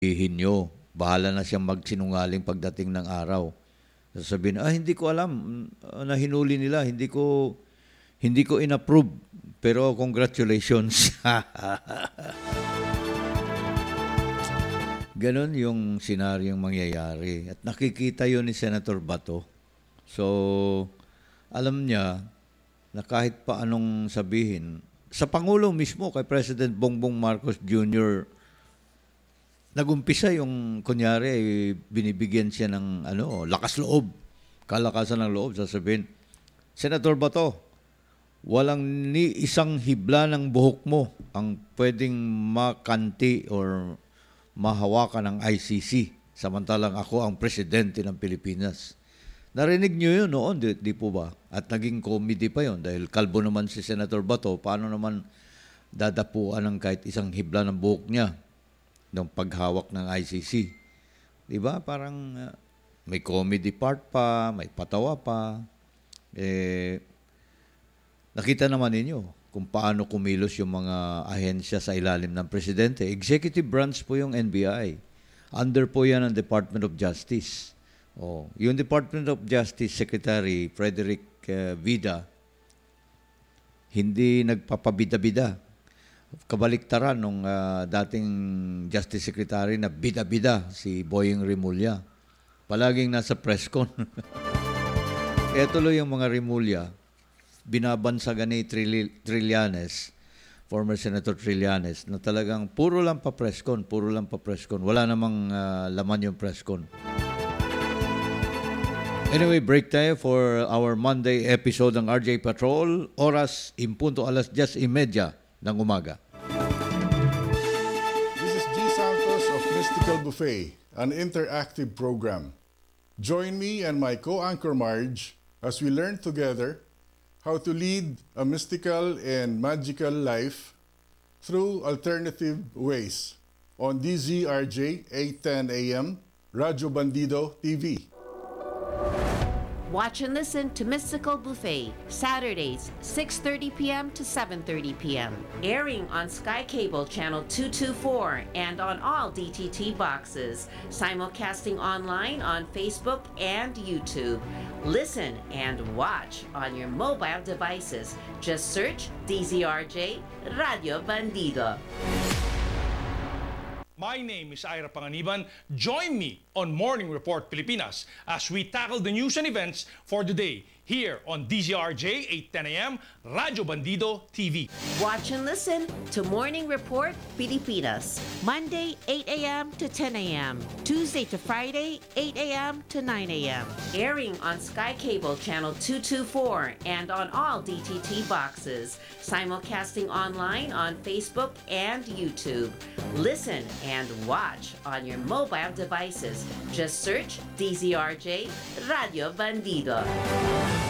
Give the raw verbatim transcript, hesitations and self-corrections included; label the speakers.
Speaker 1: Ihin nyo. Bahala na siyang magsinungaling pagdating ng araw. Sasabihin, ah, hindi ko alam mm, na hinuli nila, hindi ko hindi ko inapprove. Pero congratulations. Ganon yung senaryong mangyayari. At nakikita yun ni Senator Bato. So, alam niya na kahit pa anong sabihin, sa Pangulo mismo, kay President Bongbong Marcos Junior, nagumpisa yung, kunyari, eh, binibigyan siya ng ano, lakas loob. Kalakasan ng loob, sasabihin, Senator Bato, walang ni isang hibla ng buhok mo ang pwedeng makanti or mahawakan ng I C C. Samantalang ako ang presidente ng Pilipinas. Narinig niyo yun noon, di, di po ba? At naging comedy pa yun dahil kalbo naman si Senator Bato. Paano naman dadapuan ng kahit isang hibla ng buhok niya ng paghawak ng I C C? Di ba? Parang uh, may comedy part pa, may patawa pa. Eh, nakita naman ninyo kung paano kumilos yung mga ahensya sa ilalim ng presidente. Executive branch po yung N B I. Under po yan ang Department of Justice. Oh, yung Department of Justice Secretary Frederick uh, Vida, hindi nagpapabida-bida. Kabaliktaran nung uh, dating Justice Secretary na bida-bida, si Boying Rimulya. Palaging nasa press con. Kaya tuloy yung mga Rimulya, binabansagan ni Trillanes, former Senator Trillanes, na talagang puro lang pa presscon, puro lang pa presscon. Wala namang uh, laman yung presscon. Anyway, break tayo for our Monday episode ng R J Patrol. Oras, impunto alas diyes y media ng umaga.
Speaker 2: This is G. Santos of Mystical Buffet, an interactive program. Join me and my co-anchor Marge as we learn together how to lead a mystical and magical life through alternative ways on D Z R J eight ten A M, Radyo Bandido T V.
Speaker 3: Watch and listen to Mystical Buffet, Saturdays, six thirty p.m. to seven thirty p.m. Airing on Sky Cable Channel two twenty-four and on all D T T boxes. Simulcasting online on Facebook and YouTube. Listen and watch on your mobile devices. Just search D Z R J Radio Bandido.
Speaker 4: My name is Ira Panganiban. Join me on Morning Report Pilipinas as we tackle the news and events for the day here on D Z R J eight ten A M, Radyo Bandido T V.
Speaker 3: Watch and listen to Morning Report Pilipinas, Monday eight a.m. to ten a.m., Tuesday to Friday eight a.m. to nine a.m. Airing on Sky Cable Channel two twenty-four and on all D T T boxes. Simulcasting online on Facebook and YouTube. Listen and watch on your mobile devices. Just search D Z R J Radio Bandido.